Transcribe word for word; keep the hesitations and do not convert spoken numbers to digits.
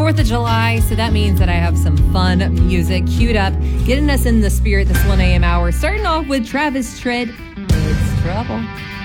fourth of July, so that means that I have some fun music queued up, getting us in the spirit this one a.m. hour, starting off with Travis Tritt, It's Trouble.